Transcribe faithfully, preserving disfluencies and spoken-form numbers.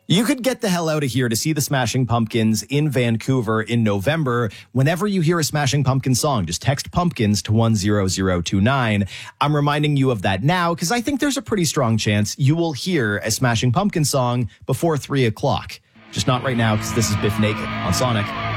You could get the hell out of here to see the Smashing Pumpkins in Vancouver in November. Whenever you hear a Smashing Pumpkins song, just text pumpkins to one zero zero two nine. I'm reminding you of that now because I think there's a pretty strong chance you will hear a Smashing Pumpkins song before three o'clock. Just not right now because this is Biff Naked on Sonic.